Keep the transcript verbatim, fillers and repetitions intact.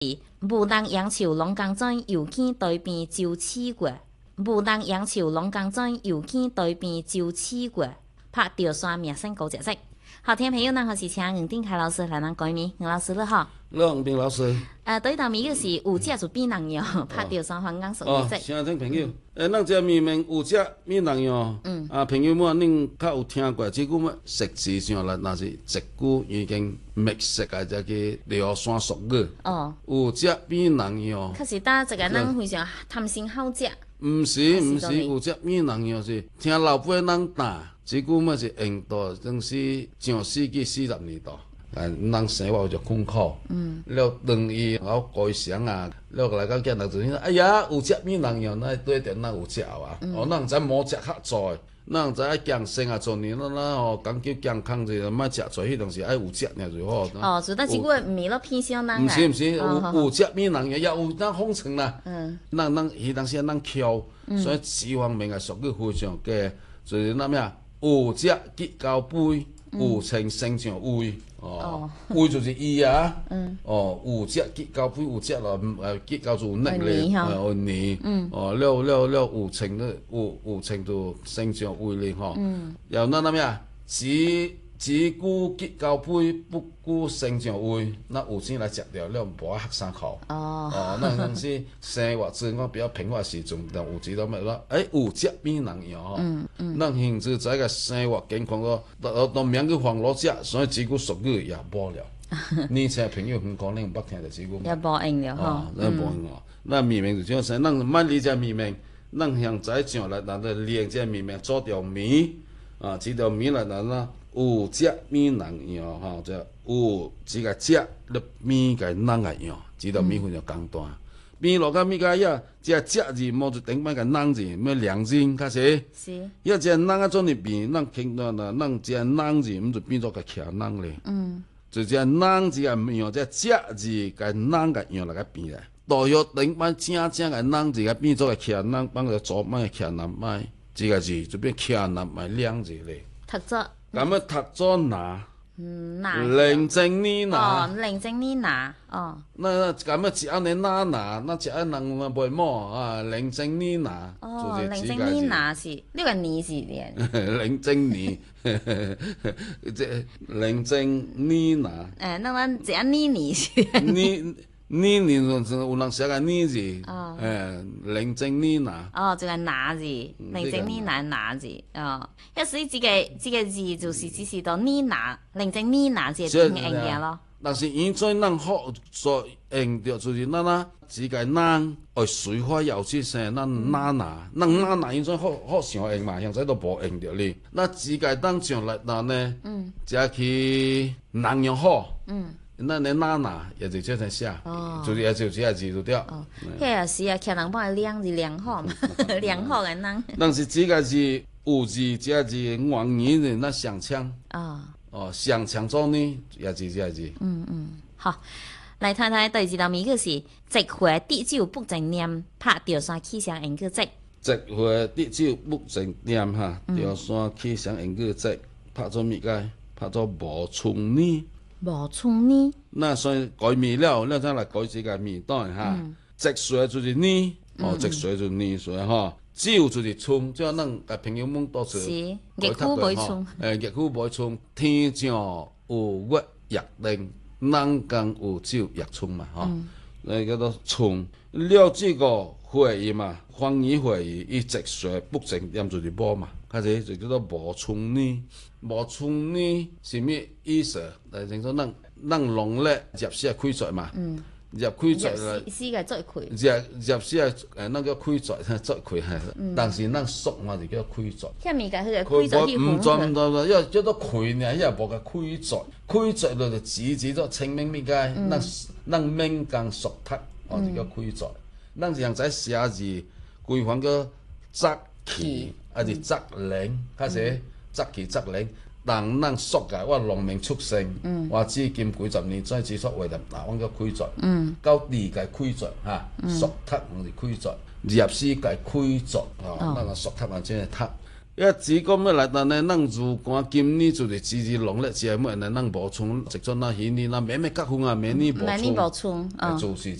牡丹杨树龙江镇又见对边照刺过，牡丹杨树龙江镇又见对边照刺过，拍吊山名声高角色。好，听众朋友，咱好是请吴定凯老师来咱改名，吴老师你好。 你好，吴定老师。 呃，对道面就是有食就变人药，拍吊山香港属哦， 于听众朋友，诶，咱这面面有食面人药，嗯，啊，朋友们恁较有听过，即句么食字上来，若是一句已经密实个，即个聊山俗语。 哦， 有食面人药。 可是搭一个人非常贪心好食。 毋是毋是，有食面人药是听老辈人谈，即句么是印度，当时上世纪四十年代。啊，人生活就困苦，嗯，了等伊好改祥啊，了来到见人就说，哎呀，有食面人样，那对着咱有食啊，嗯、哦，咱毋知无食较早，咱毋知爱养生啊，做年咱咱哦讲究健康者，莫食做迄东西爱有食尔就好。 哦，就但是我毋是咯偏向人毋是毋是，有有食面人样，也有咱奉承啦。嗯，咱咱迄当时咱巧，所以西方面个俗语非常佳，就是那咩啊，有食结交杯，有情生上位。哦，胃就是伊啊，嗯，哦，有食结交杯，有食咯，呃，结交就有能力，有年，嗯，哦，了了了，有程度，有有程度生上胃力吼，嗯，然后那那咩啊，只只顾结交杯，不顾生上胃，那有钱来食掉了，无学生考，哦，哦，那当时生活自我比较平滑时阵，但有知道咩咯？诶，有食变人样吼，嗯嗯，咱现在在个生活健康咯，都都免去防老食，所以这句俗语也无了。你请朋友远讲，你毋捌听着这句嘛？ 也无用了吼， 咱无用哦。咱面面就这样生，咱莫理这面面，咱向在上来，咱就练这面面做条面啊，这条面来咱呐。有食面人样吼，即有只个食了面个人个样，这条面非常简单。面落甲面个呀，只食字莫就顶摆个人字，咩两字开始。 是。 要只人啊做你变，咱听到啦，咱只人字，毋就变做个徛人咧。嗯。就只人字个样，只食字个人个样来个变来。大约顶摆正正个人字个变做个徛人，帮个左摆徛南摆，这个字就变徛南摆两字咧。 读作。 咁么读做拿， 嗯，拿， 零正呢拿， 哦，零正呢拿，哦， 那咁么一安尼拿拿，那一安人嘛袂么啊？零正呢拿， 哦，零正呢拿是，呢个呢是点？ 零正呢，这零正呢拿。 诶，那咱一安呢呢是？ 呢呢呢就有人写个呢字，诶，零正呢拿。 哦，就个拿字，零正呢拿拿字，哦，一时这个这个字就是只是到呢拿，零正呢拿字就硬嘅咯。 但是现在咱好所用着就是咱啊，只个咱会随花摇出声，咱拿拿，咱拿拿现在好好常用嘛，现在都无用着哩。那只个当上来咱呢，嗯，则去人用好，嗯。那你拿拿也就这样写，就是也就这样字就对。 哦，迄也是啊，徛人帮量是量好嘛，量好个人。 但是这个是有字，这个是王语的那上腔。啊。哦，上腔做呢，也是这个字。 嗯嗯，好，来睇睇第二道谜，就是直回滴酒不正念，拍吊山起上应个直。 直回滴酒不正念哈，吊山起上应个直，拍做物个？拍做无春呢？ 无春呢？ 那所以改名了，了再来改这个名单哈。直水就是呢，哦，直水就是呢水哈。酒就是春，即係咱甲朋友們多次日久未春。 誒，日久未春，天上有月月令，人間有酒月春嘛，吼。誒叫做春。了這個會議嘛，方言會議，伊直水不正念就是無嘛，開始就叫做無春呢。無春呢是咩意思？誒，正說咱咱農曆入時開載嘛。嗯。入開載啦， 入時個做開， 入入時係誒，那個開載做開係，但是咱熟嘛就叫開載。 遐物件迄個開載去唔做唔做啦，因為叫做開呢，因為無個開載，開載就就指指咗清明物件，咱咱民間俗讀，哦就叫開載。咱現在寫字規範個則氣，還是則靈，開始則氣則靈。但咱俗嘅，我農民出身，嗯、我至今幾十年再接觸話題，嗱，我叫開載，到理解開載嚇，俗讀我是開載，入詩界開載，哦，咱個俗讀嘛真係讀。 要只讲要来单呢，咱如果今年就是支持农历节目呢，咱补充一种那鱼呢，那每每结婚啊，每年补充， 每年补充，嗯， 就是